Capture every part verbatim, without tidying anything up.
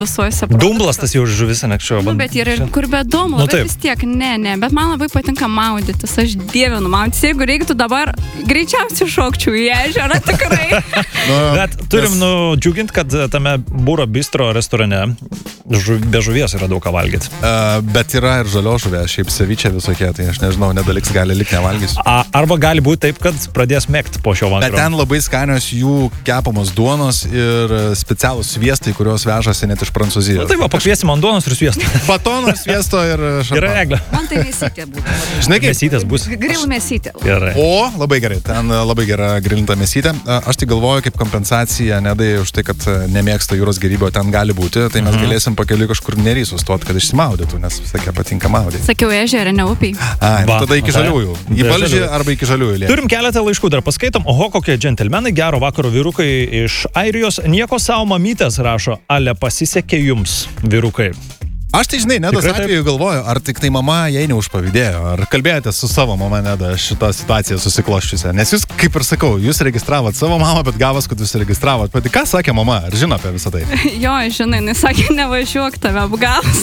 visuose Dumblas tas jau žuvis, anksčiau. Nu, bet yra ir kur be dumblo, Nu, bet taip. vis tiek, ne, ne, bet man labai patinka maudytis, aš dievinu maudytis, jeigu reiktų dabar, greičiausiai šokčiau į ežerą, tikrai. Nu, Bet turim nes- nudžiuginti, kad tame Būro bistro restorane žu, be žuvies yra daug ką valgyti. Uh, bet yra ir žalio žuvė, šiaip sevičia visokie, tai aš nežinau, nedaliks gali likti nevalgys. A, arba gali būti taip, kad pradės mėgti po šio Bet vakaro. ten labai skanios jų kepamos duonos ir specialūs sviestai, kuriuos vežasi net iš Prancūzijos. Nu, tai va, pakviesim ant duonos ir sviestą. Batono, sviesto ir šarpaną. Gerai, Eglė. Man tai mėsytė būtų. Žinai kaip? Mėsytės bus. Gril mėsytė. Gerai. O, labai gerai, ten labai gera grilinta mėsytė. Aš tai galvoju, kaip kompensacija Nedai už tai, kad nemėgsta jūros gėrybių, ten gali būti, tai mes galėsim pakeliui kažkur nerį sustoti, kad išsimaudytų, nes sakė, patinka maudyti. Sakiau, ežerė, ne upiai. Ai, nu Va, tada iki matai? žaliųjų. Į Be Balžį žaliųjų. arba iki žaliųjų lieka. Turim keletą laiškų, dar paskaitom. Oho, kokie džentelmenai, gero vakaro vyrukai iš Airijos. Nieko savo mamytės rašo, ale pasisekė jums, vyrukai. Aš tai žinai, Nedos Tikrai taip? atveju galvoju, ar tik tai mama jai neužpavydėjo, ar kalbėjote su savo mama Neda šitą situaciją susikloščiusią. Nes jūs, kaip ir sakau, jūs registravot savo mamą, bet gavas, kad jūs registravot. Pati ką sakė mama, ar žino apie visą tai? Jo, žinai, jis sakė, nevažiuok tave apgavus.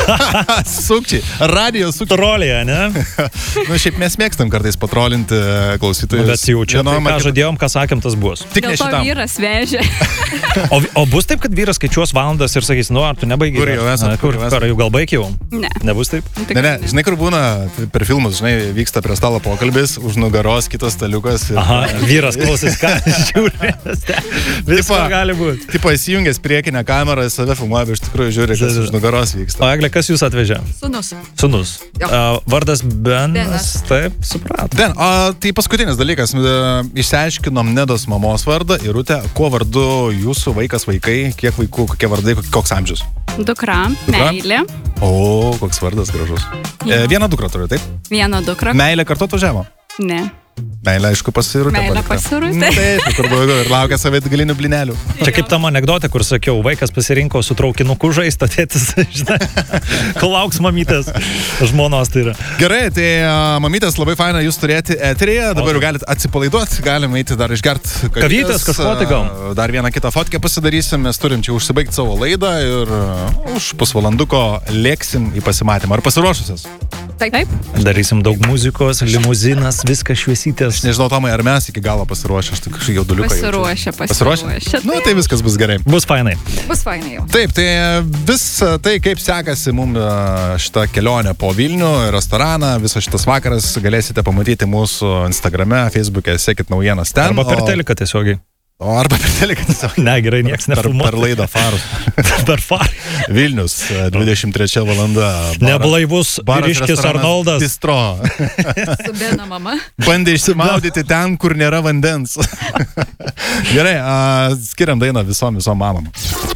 Sukčiai, radio sukčiai. Trolėje, ne? Nu, šiaip mes mėgstam kartais patrolinti klausytojus. Bet jau čia, tai, ką žadėjom, ką sakėm, tas bus. Tik Dėl ne to šitam. vyras vežė. O, o bus taip, kad vyras skaičiuos valandas ir sakys, nu, ar tu nebaigi? Kur jau esat, Kur, kur jau esat? kur jau gal baigiau? Ne. Nebus taip? Ne, ne, žinai, kur būna per filmus, žinai, vyksta prie stalo pokalbis, už nugaros kitas staliukas. Ir, Aha, vyras klausys, ką žiūri. Visko Tipo- gali būti. Tipo įsijungęs priekinę kamerą, save filmuoja, bet iš tikrųjų žiūri, kas už nugaros O vyksta. Eglė, kas jūs atvežė? Sūnus. Sūnus. Jo. Uh, vardas Benas. Benas. Taip, suprat. Den, o tai paskutinis dalykas. E, Išsiaiškinom Nedos mamos vardą ir Rūtė, kuo vardu jūsų vaikas, vaikai, kiek vaikų, kokie vardai, koks amžius. Dukra, Dukra? meilė, O, koks vardas gražus. E, vieną dukrą turiu, taip? viena dukra. Meilė kartu atvažiavo. Ne. Meilė, aišku, pasirūtė. Meilė pasirūtė. Taip, kur daugiau ir laukia savaitgalinių blinelių. Čia kaip tam anegdote, kur sakiau, vaikas pasirinko su traukinuku žaisti, tėtis, žinai, kol lauks mamytės, žmonos tai yra. Gerai, tai a, mamytės labai faina jūs turėti eteryje, dabar jau galite atsipalaiduoti, galime eiti dar išgerti Kavytės, kažko tai gal. a, Dar vieną kitą fotkę pasidarysim, mes turim čia užsibaigti savo laidą ir a, už pusvalanduko lėksim į pasimatymą. Ar pasiruošusios? Taip. Taip. Darysim daug muzikos, limuzinas, viskas šviesytės. Nežinau, Tomai, ar mes iki galo pasiruošę, aš tik kažkaip jau duliuką. Pasiruošę, Pasiruošę? pasiruošę. Nu, tai viskas bus gerai. Bus fainai. Bus fainai jau. Taip, tai vis tai, kaip sekasi mums šitą kelionę po Vilnių, restoraną, visas šitas vakaras galėsite pamatyti mūsų Instagrame, Facebook'e, sekit naujienas ten. Arba per o- teliką tiesiogiai. O arba per teliką tiesiog. Ne, gerai, nieks Per, per nefilmuoja. laidą Farus. Per farą. Vilnius, dvidešimt trečia valanda. Neblaivus vyriškis Arnoldas. Bistro. Su Beno mama. Bandė išsimaudyti ten, kur nėra vandens. Gerai, a, skiriam dainą visom, visom mamam.